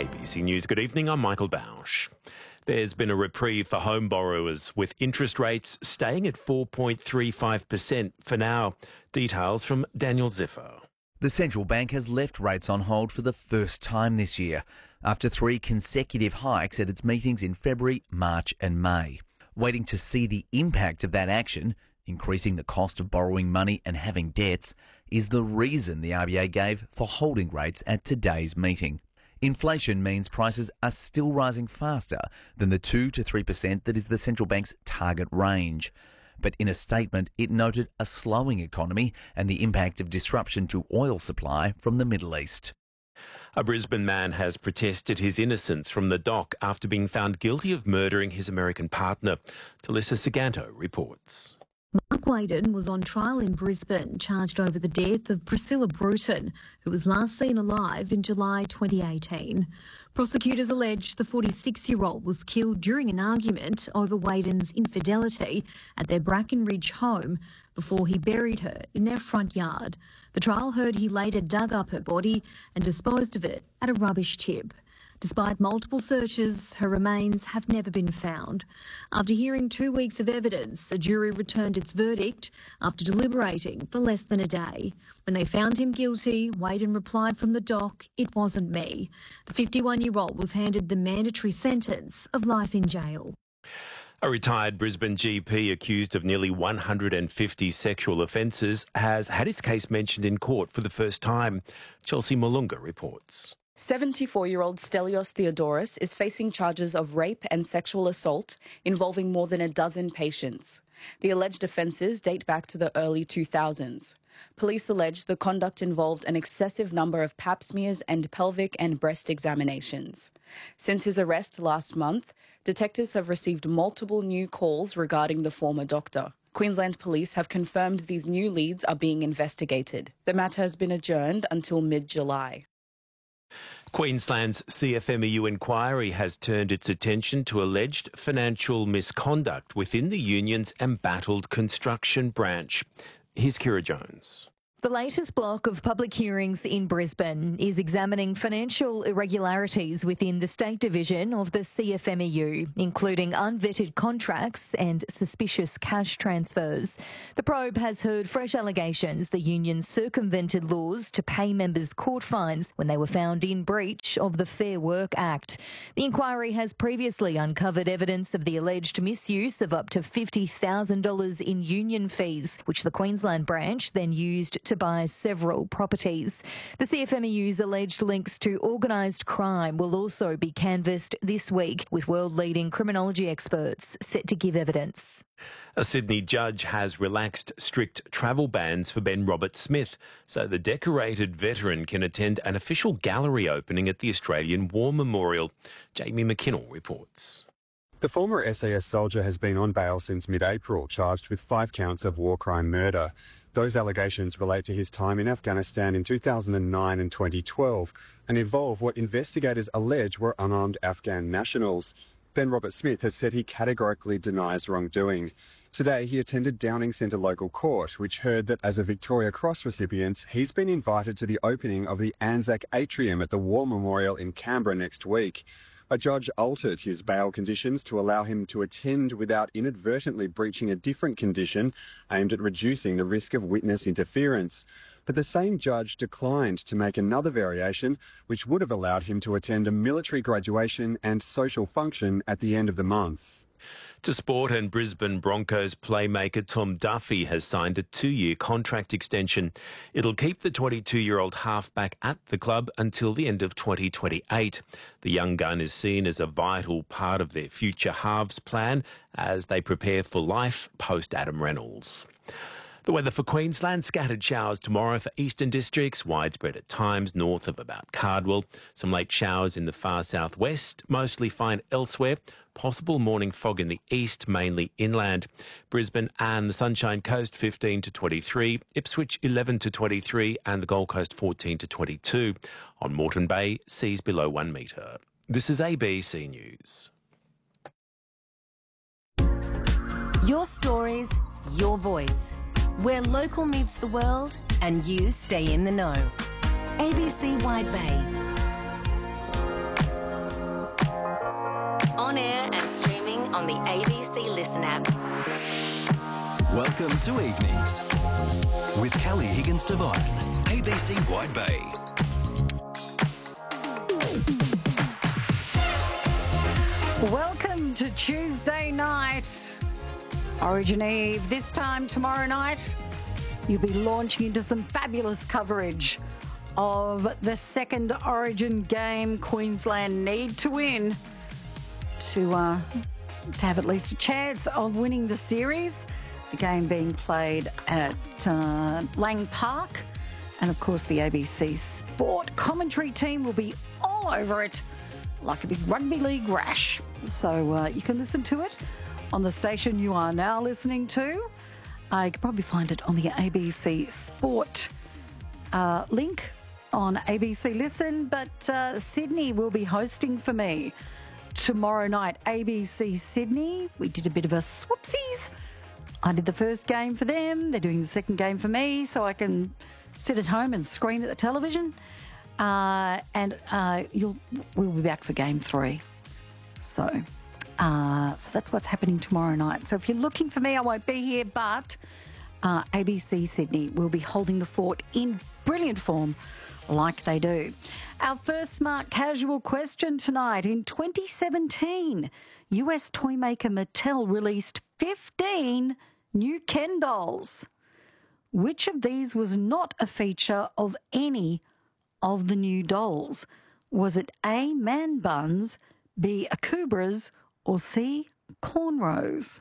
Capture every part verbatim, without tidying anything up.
A B C News, good evening, I'm Michael Bausch. There's been a reprieve for home borrowers with interest rates staying at four point three five percent for now. Details from Daniel Ziffer. The central bank has left rates on hold for the first time this year, after three consecutive hikes at its meetings in February, March and May. Waiting to see the impact of that action, increasing the cost of borrowing money and having debts, is the reason the R B A gave for holding rates at today's meeting. Inflation means prices are still rising faster than the two to three percent that is the central bank's target range. But in a statement, it noted a slowing economy and the impact of disruption to oil supply from the Middle East. A Brisbane man has protested his innocence from the dock after being found guilty of murdering his American partner. Talissa Saganto reports. Mark Waden was on trial in Brisbane, charged over the death of Priscilla Bruton, who was last seen alive in July twenty eighteen. Prosecutors allege the forty-six-year-old was killed during an argument over Waden's infidelity at their Brackenridge home before he buried her in their front yard. The trial heard he later dug up her body and disposed of it at a rubbish tip. Despite multiple searches, her remains have never been found. After hearing two weeks of evidence, a jury returned its verdict after deliberating for less than a day. When they found him guilty, Waden replied from the dock, "It wasn't me." The fifty-one-year-old was handed the mandatory sentence of life in jail. A retired Brisbane G P accused of nearly one hundred fifty sexual offences has had his case mentioned in court for the first time. Chelsea Malunga reports. seventy-four-year-old Stelios Theodoros is facing charges of rape and sexual assault involving more than a dozen patients. The alleged offences date back to the early two thousands. Police allege the conduct involved an excessive number of pap smears and pelvic and breast examinations. Since his arrest last month, detectives have received multiple new calls regarding the former doctor. Queensland Police have confirmed these new leads are being investigated. The matter has been adjourned until mid-July. Queensland's C F M E U inquiry has turned its attention to alleged financial misconduct within the union's embattled construction branch. Here's Kira Jones. The latest block of public hearings in Brisbane is examining financial irregularities within the state division of the C F M E U, including unvetted contracts and suspicious cash transfers. The probe has heard fresh allegations the union circumvented laws to pay members court fines when they were found in breach of the Fair Work Act. The inquiry has previously uncovered evidence of the alleged misuse of up to fifty thousand dollars in union fees, which the Queensland branch then used to by several properties. The C F M E U's alleged links to organised crime will also be canvassed this week, with world-leading criminology experts set to give evidence. A Sydney judge has relaxed strict travel bans for Ben Roberts-Smith, so the decorated veteran can attend an official gallery opening at the Australian War Memorial. Jamie McKinnell reports. The former S A S soldier has been on bail since mid-April, charged with five counts of war crime murder. Those allegations relate to his time in Afghanistan in two thousand nine and twenty twelve and involve what investigators allege were unarmed Afghan nationals. Ben Roberts-Smith has said he categorically denies wrongdoing. Today, he attended Downing Centre Local Court, which heard that as a Victoria Cross recipient, he's been invited to the opening of the Anzac Atrium at the War Memorial in Canberra next week. A judge altered his bail conditions to allow him to attend without inadvertently breaching a different condition aimed at reducing the risk of witness interference. But the same judge declined to make another variation, which would have allowed him to attend a military graduation and social function at the end of the month. To sport, and Brisbane Broncos playmaker Tom Duffy has signed a two-year contract extension. It'll keep the twenty-two-year-old halfback at the club until the end of twenty twenty-eight. The young gun is seen as a vital part of their future halves plan as they prepare for life post-Adam Reynolds. The weather for Queensland, scattered showers tomorrow for eastern districts, widespread at times north of about Cardwell. Some late showers in the far southwest, mostly fine elsewhere. Possible morning fog in the east, mainly inland. Brisbane and the Sunshine Coast fifteen to twenty-three, Ipswich eleven to twenty-three and the Gold Coast fourteen to twenty-two. On Moreton Bay, seas below one metre. This is A B C News. Your stories, your voice. Where local meets the world and you stay in the know. A B C Wide Bay. on the A B C Listen app. Welcome to Evenings with Kelly Higgins Devine, A B C Wide Bay. Welcome to Tuesday night, Origin Eve. This time tomorrow night, you'll be launching into some fabulous coverage of the second Origin game Queensland need to win to, uh, to have at least a chance of winning the series. The game being played at uh, Lang Park. And of course, the A B C Sport commentary team will be all over it like a big rugby league rash. So uh, you can listen to it on the station you are now listening to. Uh, you can probably find it on the A B C Sport uh, link on A B C Listen. But uh, Sydney will be hosting for me tomorrow night. A B C Sydney. We did a bit of a swoopsies. I did the first game for them. They're doing the second game for me, so I can sit at home and screen at the television. Uh, and uh, you'll we'll be back for game three. So, uh, so that's what's happening tomorrow night. So if you're looking for me, I won't be here, but uh, A B C Sydney will be holding the fort in brilliant form, like they do. Our first smart casual question tonight. In twenty seventeen, U S toy maker Mattel released fifteen new Ken dolls. Which of these was not a feature of any of the new dolls? Was it A, man buns, B, akubras, or C, cornrows?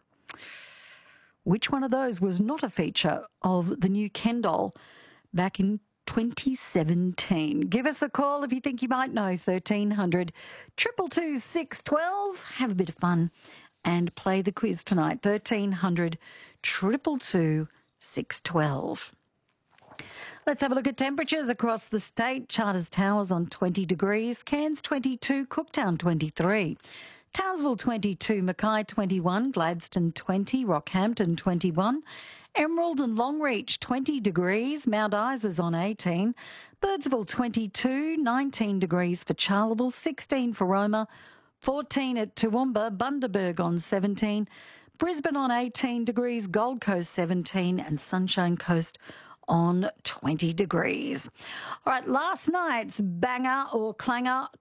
Which one of those was not a feature of the new Ken doll back in twenty seventeen? Give us a call if you think you might know. thirteen hundred, two two two, six one two. Have a bit of fun and play the quiz tonight. thirteen hundred, two two two, six one two. Let's have a look at temperatures across the state. Charters Towers on twenty degrees, Cairns twenty-two, Cooktown twenty-three, Townsville twenty-two, Mackay twenty-one, Gladstone twenty, Rockhampton twenty-one, Emerald and Longreach twenty degrees, Mount Isa's on eighteen, Birdsville twenty-two, nineteen degrees for Charleville, sixteen for Roma, fourteen at Toowoomba, Bundaberg on seventeen, Brisbane on eighteen degrees, Gold Coast seventeen, and Sunshine Coast on twenty degrees. All right, last night's banger or clanger